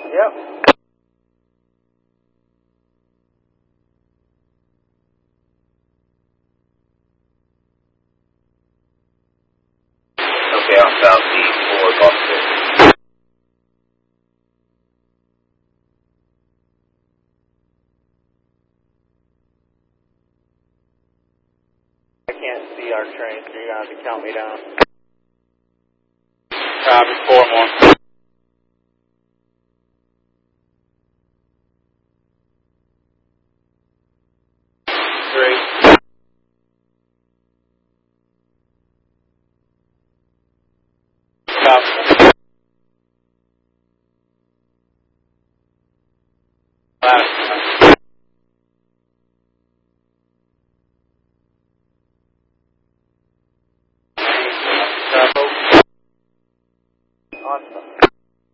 Yep. Okay, on Southeast for Boston. I can't see our train, so you're going to have to count me down. Copy, 4-1.